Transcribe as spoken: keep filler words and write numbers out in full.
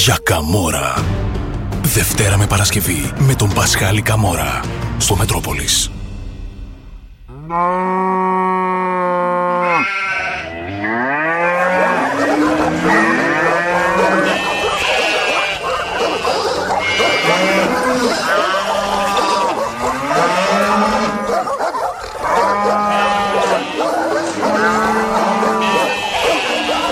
για Καμόρα. Δευτέρα με Παρασκευή με τον Πασχάλη Καμόρα στο Μετρόπολης.